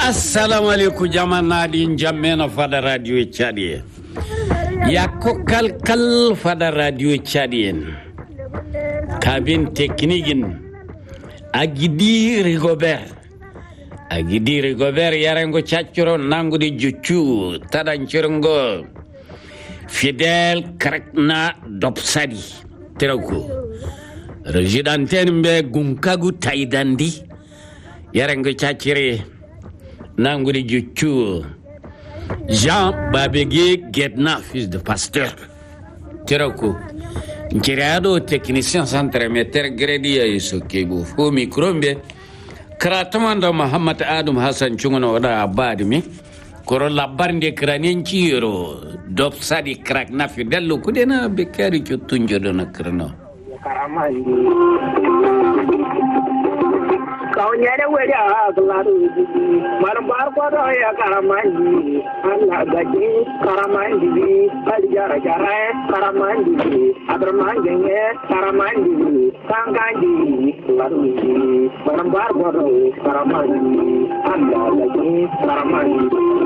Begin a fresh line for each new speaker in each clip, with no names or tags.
Assalamu alaikum jamanadi jammena fada radio Tchadien. Yakko kal fada radio Tchadien. Kabin teknikin Agidi Rigobert yarango chachuro nangudi juchu tadanchirongo Fidel Krakna Dopsadi Teroko Rejidanten be Gunkagu Taidandi yarango chachire nangudi juchu Jean Babegui Guedna, fils de pasteur Teroko Nkiriado technicien centre meter gredia isokebu fu mikrombe kratamanda Muhammad Adam Hassan Chungono da abadmi koro labarnde kranin ciro dop sadi krak na Fidel kudena bekari chutunjo dona krano
karamandi kau nyada weda kelaru marbar kodo ya karamandi Allah gaji karamandi aljara jara karamandi adramanjenge karamandi sangandi kelaru marbar kodo karamandi Allah gaji karamandi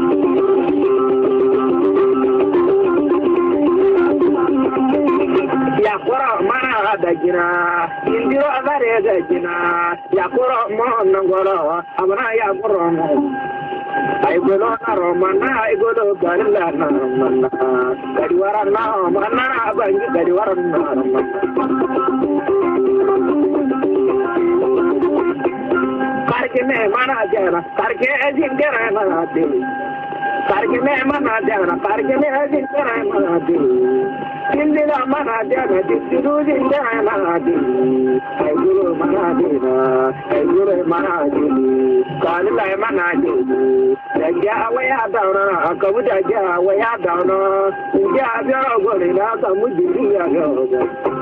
yakoro mana ada jina indiro agare ada jina yakoro mo nangoro amana yakoro mo ay golo naro mana ay golo galilla naro mana gadiwara na mana abangi gadiwara na karke me mana jana karke ezingera mana de karke me mana jana karke me ezingera mana de Indira manadena distrudinda manadi ayuro manadena ayuro manadi kalila manadi daja waya dauna akabuda ja waya dauna ja ja gorila samudiri ya ga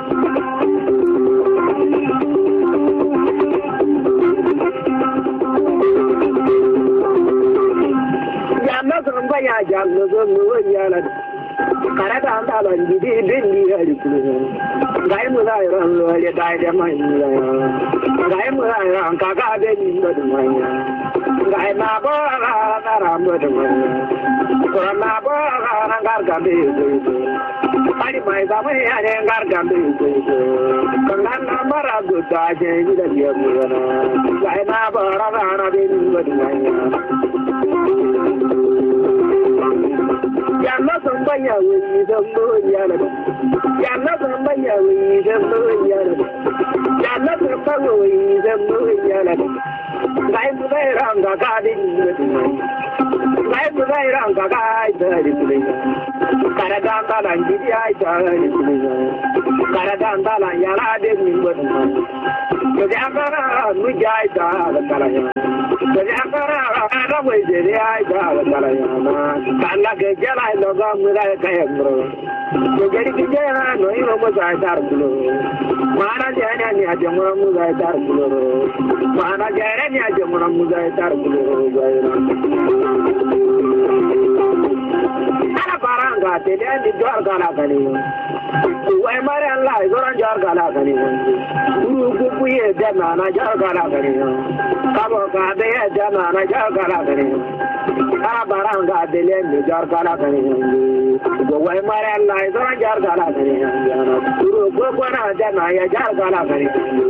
ya na zamba ya jallo zo ya la karata anda bandi dendi hari kulo gai mulai ran lo le dai de mai gai mulai ran kaga de ni ndo de mai gai na ba na ram de mai ko na ba na gar ga de ai mai ga mai ya gar ga de kan na mara go da je ni de ya mu na gai na ba na de ni ndo de mai Yana sambanya wani zambo yana yana sambanya wani zambo yana yana sambanya wani zambo yana gai budai ranga gadin gai budai ranga gai dari kulenya karadanda langi ai dari kulenya karadanda lan yana de nimbodu jadi akara mujai da kalanya jadi akara ada wajeri ai da kalanya kala ke jala loga mura kayembro jadi kijana no ino mo sai dar bulo mana jana ni aje mo mo sai dar bulo mana jana ni aje mo mo sai dar bulo ana baranga tele ni jor gala kani wai mare Allah zoran jor gala kani guru gugu ye jana na jor gala kani kabo ka de jana na jor gala kani ana baranga tele ni jor gala kani go wai mare Allah zoran jor gala kani guru gugu na jana ya jor gala kani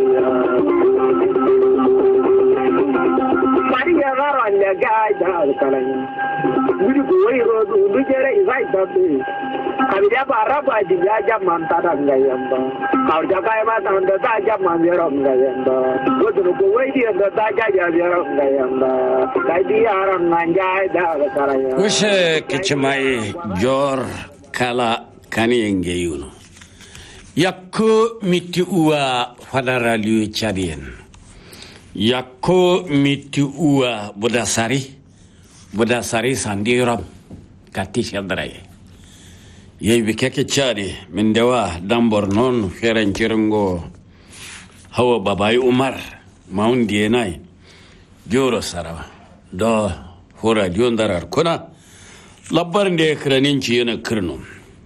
Maria Varanya gai jor kala Guru wai rodu lujere izai tabi kabida baraba diga jaman tadanga yamba kau jaga ema tanda ta jaman yeranga yamba guru ko wai dia ta jaga yeranga yamba kai dia aran nanjai da karaya
Kushe kichmai jor kala kani engeyuno yakko miti uwa fada radio Tchadien yakko miti uwa budasari sandiram kati shadrai yebi keke Tchadi min dewa dambor non feren ciringo hawa babai Umar maundi enai joro sarawa do hora jondarar kuna labbar de kranin ci yana kirno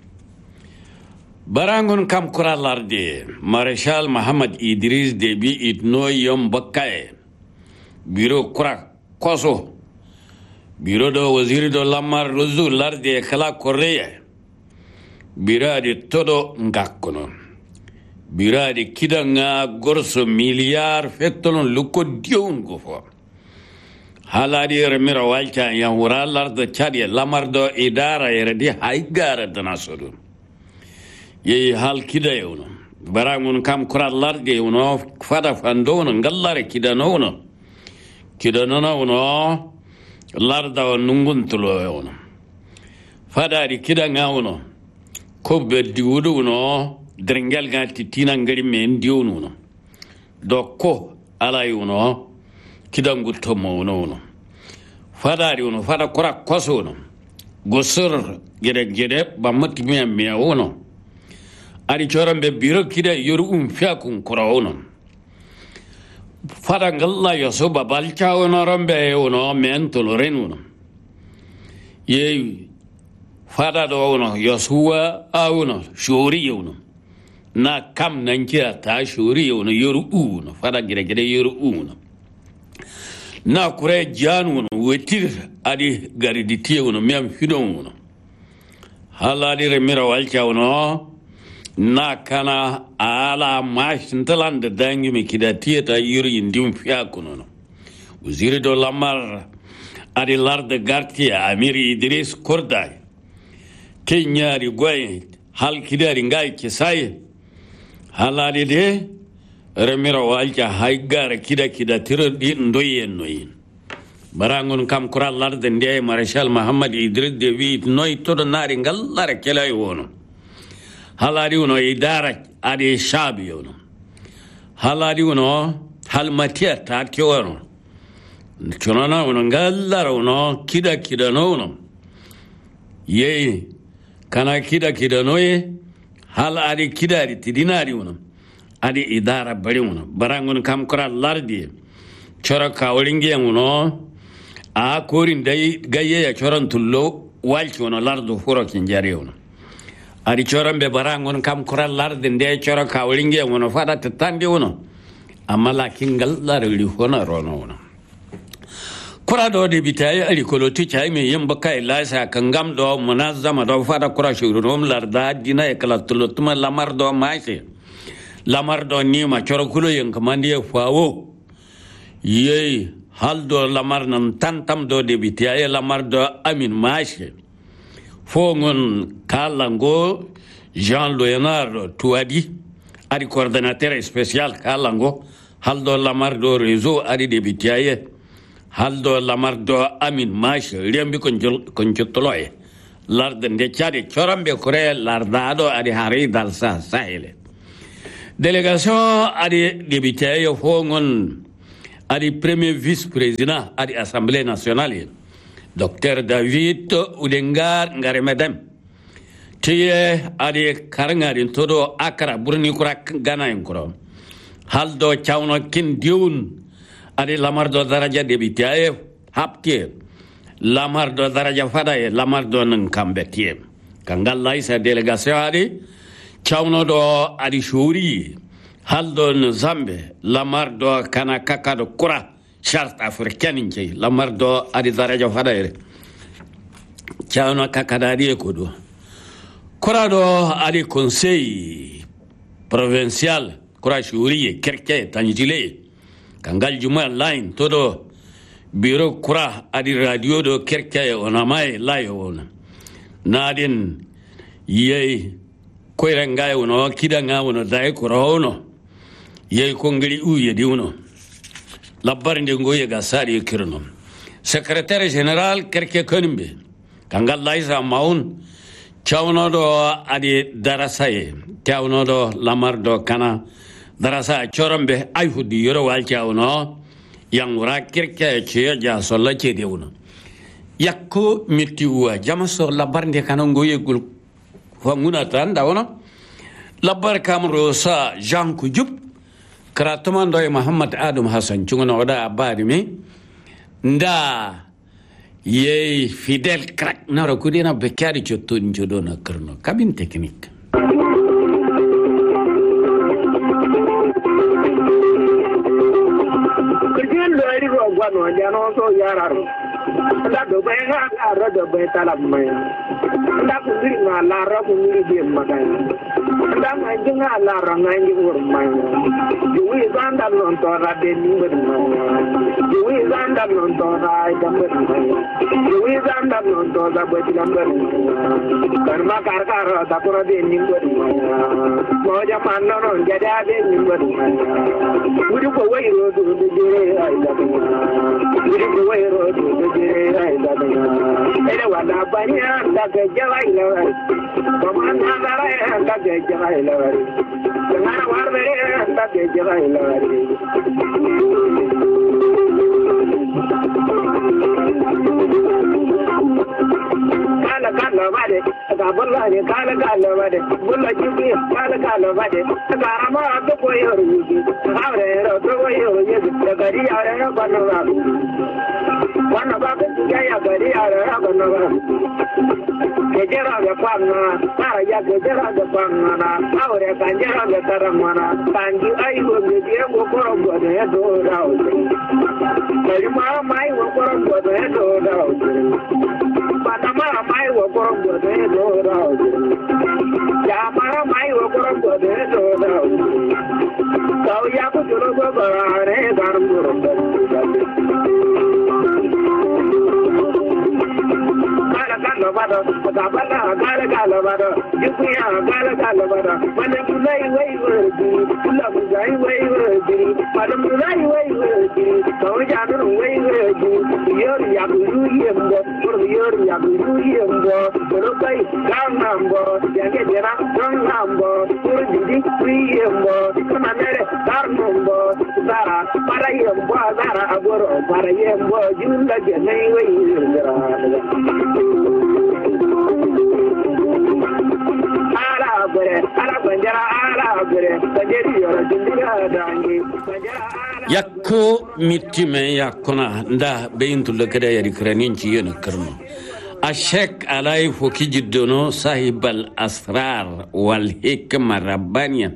barangun kam kuralarde Marshal Muhammad Idris Deby itno yom bakkae biro kura koso biro do waziri do lamar ruzu larde kala koreye birade todo ngakkono birade kidanga gorso miliyar fettolon lukko diongo fo haladi remira walta ya wuralar da chadi lamar do idara yerdi haigara danasodo ye hal kida yono barangun kam kurallar de yono fada fandono ngallare kida nono larda nungun tulo yono fada di kida ngawno ko beddi wudu no drengal gati tina ngari men dionu no dokko ala yono kidangu tomo no fada di no fada kura koso no gosur gede bamati me wono ari chorambe biro kida yoru fiakun kura wono fada ngalla yoso babalcha wono rambe wono mentolo renuno ye fada do wono yosuwa awuno shori wono na kam nankia ta shori wono yoru uno fada gede yoru uno na kure janu wono wetir adi gariditi wono mem fidon wono haladi remira walcha wono na kana ala mashintalan da dangi mi kidatiya ta yuri indim fiya kunono uziri do lamar adi larda gartia amiri idris kordai kenyari goy hal kidari ngai kisai haladi de remira walja haigara kida tiro di ndoyen noyin barangon kam kural larda ndiye marshal muhammad idris de wi noy todo nari ngallara kelay wono halari uno idara adi shabi uno halari uno halmatia ta kyono chonana uno ngallara uno kida no uno ye kana kida no ye hal adi kida adi tidinari uno adi idara bari uno barangun kam kora lardi chora kawlingi uno a korin dai gaye ya choran tullo walchi uno lardo furo kinjari uno ari chorambe barangon kam kural larde nde chora kawlinge wono fada tandi wono amala kingal larli hono rono wono kura do de bitay ari koloti chay me yamba kay lasa kangam do munazama do fada kura shurum larda dina e kala tulotuma lamar do maise lamar do nima chora kulo yen kamandi fawo ye haldo lamar nan tantam do de bitay lamar do amin maise Fongon Kalango Jean Leonard Touadi ari coordinateur spécial Kalango haldo lamardo réseau ari debitiaye haldo lamardo amin mash riambi konjotoloye larde de chade chorambe kore lardado ari hari dalsa sahele délégation ari debitiaye fongon ari premier vice-président ari assemblée nationale Dr. David Udengar Ngaremedem tiye adi karangarin todo akara burni kurak gana enkoro haldo chawno kin diun adi lamardo daraja debitiaye haptie lamardo daraja fadaye lamardo nang kambetie kangal laisa delegation adi chawno do adi shuri haldo nzambe lamardo kana kakado kura charte africaine nje lamardo adi daraja fadaye chawno kakadari ekodo Kurado adi conseil provincial kura shuriye kerke tanjile kangal juma line todo bureau kura adi radio do kerke onamai layo ona nadin ye koirangai ono kidanga ono dai kura ono ye kongri uye di ono labbar ndi ngoye gasari kirno secrétaire général kerke konimbe kangal laisa maun Chawno do adi darasaye chawno do lamardo kana darasa chorambe ay hudi yoro wal chawno yang rakir ke che ja solla che dewno yakko mitiwa jamaso labarnde kana ngoye gul fanguna tanda wono labar kamro sa Jean Kujub karatomando Muhammad Adam Hassan chungona oda abari me nda Yey fidèle crack naro kudina bekari chotto njodona karno cabine technique
Kujin lo iri ro gwano jano so yararo nda do be nga la do be talam mai nda ku ngiri nga la ra ku ngiri be magai nda nga jinga la ra nga ngi ur mai juwi zanda non to ra de ni ber mai juwi zanda non to ra da ber mai juwi zanda non to da be lamber karma kar da ko ra de ni ber mai mo ja man non ja da de ni ber mai wuri ko wai ro do de ai da wuri ko wai ro do de ai da ere wala banya da ke jawai la ko man na ra da ke jawai la ngara war bere da ke jawai la kala bade ka bolla ne kala bade bolla jibi kala bade ka rama to ko yor yuji awre ro to ko yor yuji da gari awre ro banu ba wana ba ga ya gari awre ro banu ba ke jera ga panna ara ya ke jera ga panna na awre ka jera ga taramana tangi ai go me die go ko ro de do rao kari ma mai go ko ro de do rao Mara mai wo ko ro de do rao ya mara mai wo ko ro de do rao kau ya ko joro go bare garam ro kala bada kala bada yukuya kala bada mana mulai wai wai kula mulai wai wai mana mulai wai wai kau janur wai wai yor ya guru yembo yor ya guru yembo boro kai nambo ya ke dera nambo pur didi yembo manere nambo dara para yembo dara agoro para yembo junla ke nei wai
yakko mitime yakona nda beintul kada yari kranin ci yana karno ashek alai foki jiddono sahibal asrar wal hikma rabbaniya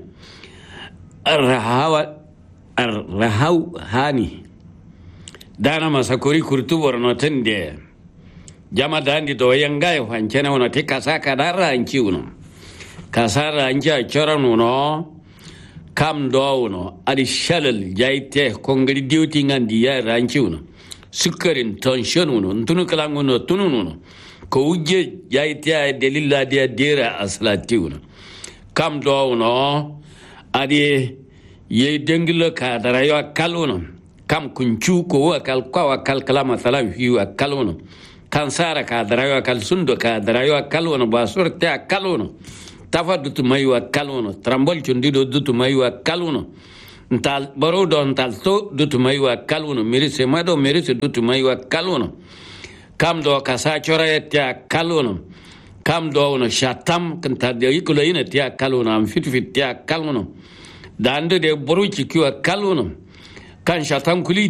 arhaw hani dana masakori kurtu borno tende jama dandi do yangai wancena wono te kasaka dara anci uno kasara anci chorano no kam do uno adi shalal jaite kongri duty ngandi ya ranci uno sukarin tension uno tunu kalangu no tunu uno ko uje jaite delilla dia dira aslati uno kam do uno adi ye dengilo ka dara yo kaluno kam kunchu ko akal kwa akal kalama salam fi akal uno kansara ka darayo kal sundo ka darayo kalono basurte kalono tafadutu mayu kalono trambol chundido dutu mayu kalono ntal barodo ntal to dutu mayu kalono mirise mado mirise dutu mayu kalono kam do kasa chorayete kalono kam do no shatam kanta de yikulo ina tia kalono am fit tia kalono dande de boruchi kiwa kalono kan shatam kuli